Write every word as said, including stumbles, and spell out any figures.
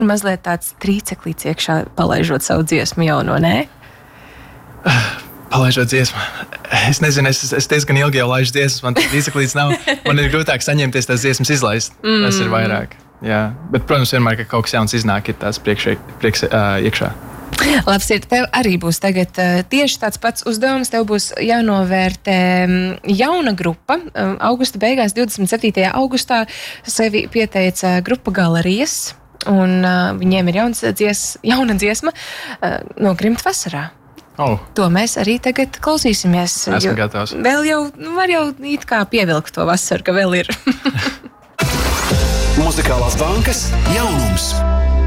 mazliet tāds trīceklīts iekšā, palaižot savu dziesmu jauno, nē? Palaižot dziesmu. Es nezinu, es, es diezgan ilgi jau laižu dziesmas, man trīceklīts nav. Man ir grūtāk saņemties tās dziesmas izlaist. Mm. Tas ir vairāk. Jā. Bet, protams, vienmēr, ka kaut kas jauns iznāk, ir tās priekš, priekš, uh, iekšā. Labs ir, tev arī būs tagad uh, tieši tāds pats uzdevums. Tev būs jānovērtē um, jauna grupa. Um, augusta beigās, divdesmit septītajā augustā, sevi pieteica grupa Galerijas. Un uh, viņiem ir jauns dzies, jauna dziesma uh, no Grimta vasarā. Oh. To mēs arī tagad klausīsimies. Esmu gatavs. Vēl jau, nu, var jau it kā pievilkt to vasaru, ka vēl ir. Muzikālās bankas jaunums.